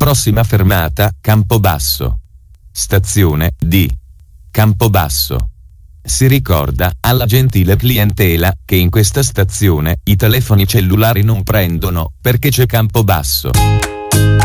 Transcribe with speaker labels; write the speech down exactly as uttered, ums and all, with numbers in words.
Speaker 1: Prossima fermata, Campobasso. Stazione D. Campobasso. Si ricorda alla gentile clientela che in questa stazione i telefoni cellulari non prendono perché c'è Campobasso.